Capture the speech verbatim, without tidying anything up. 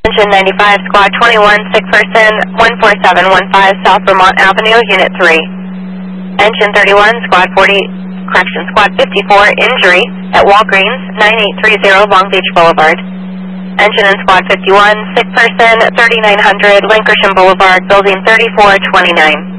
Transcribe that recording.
Engine ninety-five, Squad twenty-one, sick person, one four seven one five South Vermont Avenue, Unit three. Engine thirty-one, Squad forty, correction, Squad fifty-four, injury at Walgreens, nine eight three zero Long Beach Boulevard. Engine in Squad fifty-one, sick person, thirty-nine hundred Lankershim Boulevard, Building thirty-four twenty-nine.